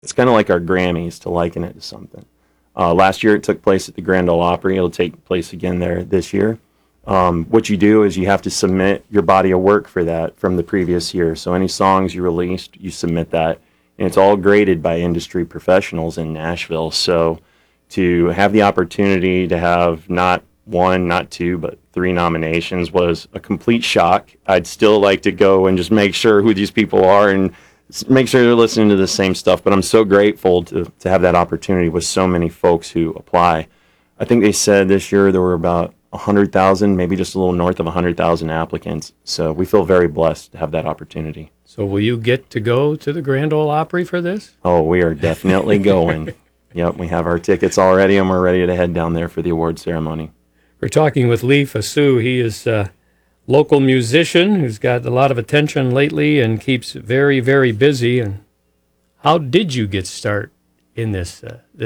It's kind of like our Grammys, to liken it to something. Last year it took place at the Grand Ole Opry. It'll take place again there this year. What you do is you have to submit your body of work for that from the previous year. So any songs you released, you submit that. And it's all graded by industry professionals in Nashville. So to have the opportunity to have not one, not two, but 3 nominations was a complete shock. I'd still like to go and just make sure who these people are and make sure they're listening to the same stuff. But I'm so grateful to have that opportunity with so many folks who apply. I think they said this year there were about 100,000, maybe just a little north of 100,000 applicants. So we feel very blessed to have that opportunity. So will you get to go to the Grand Ole Opry for this? Oh, we are definitely going. Yep, we have our tickets already, and we're ready to head down there for the award ceremony. We're talking with Lee Fasu. He is a local musician who's got a lot of attention lately and keeps very, very busy. And how did you get started in this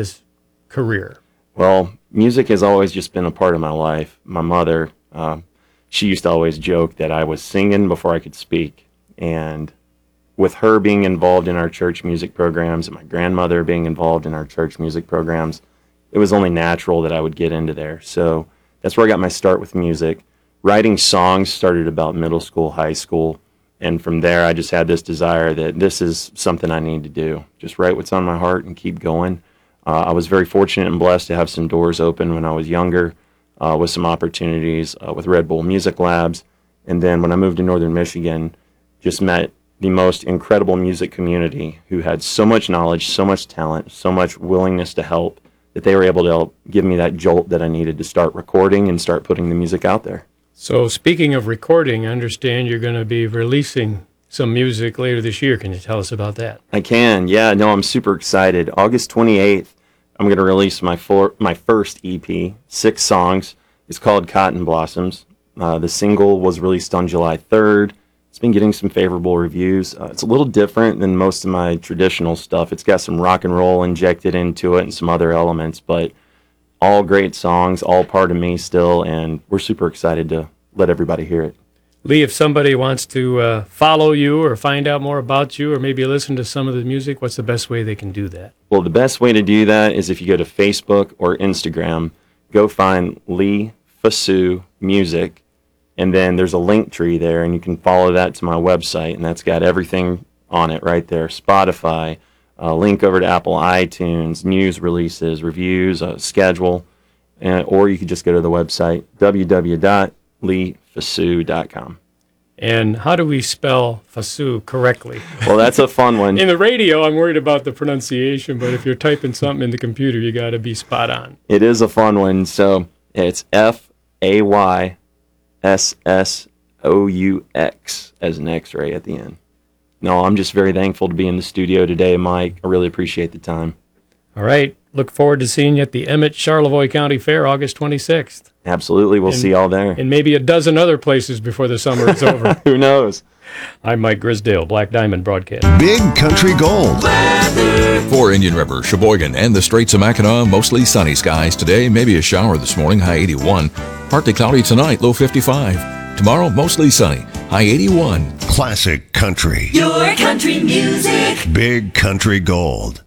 career? Well, music has always just been a part of my life. My mother, she used to always joke that I was singing before I could speak. And with her being involved in our church music programs and my grandmother being involved in our church music programs, it was only natural that I would get into there. So that's where I got my start with music. Writing songs started about middle school, high school. And from there, I just had this desire that this is something I need to do. Just write what's on my heart and keep going. I was very fortunate and blessed to have some doors open when I was younger with some opportunities with Red Bull Music Labs. And then when I moved to Northern Michigan, just met the most incredible music community who had so much knowledge, so much talent, so much willingness to help that they were able to help give me that jolt that I needed to start recording and start putting the music out there. So speaking of recording, I understand you're going to be releasing some music later this year. Can you tell us about that? I can. Yeah, no, I'm super excited. August 28th, I'm going to release my first EP, 6 songs. It's called Cotton Blossoms. The single was released on July 3rd. It's been getting some favorable reviews. It's a little different than most of my traditional stuff. It's got some rock and roll injected into it and some other elements, but all great songs, all part of me still, and we're super excited to let everybody hear it. Lee, if somebody wants to follow you or find out more about you or maybe listen to some of the music, what's the best way they can do that? Well, the best way to do that is if you go to Facebook or Instagram, go find Lee Fasu Music, and then there's a link tree there, and you can follow that to my website, and that's got everything on it right there. Spotify, link over to Apple iTunes, news releases, reviews, schedule, or you could just go to the website, www.leefasu.com. And how do we spell Fasu correctly? Well, that's a fun one. In the radio, I'm worried about the pronunciation, but if you're typing something in the computer, you got to be spot on. It is a fun one. So it's FAYSSOUX as an X-ray at the end. No, I'm just very thankful to be in the studio today, Mike. I really appreciate the time. All right. Look forward to seeing you at the Emmett Charlevoix County Fair, August 26th. Absolutely. We'll see y'all there. And maybe a dozen other places before the summer is over. Who knows? I'm Mike Grisdale, Black Diamond Broadcast. Big Country Gold. For Indian River, Sheboygan, and the Straits of Mackinac, mostly sunny skies today. Maybe a shower this morning, high 81. Partly cloudy tonight, low 55. Tomorrow, mostly sunny, high 81. Classic country. Your country music. Big Country Gold.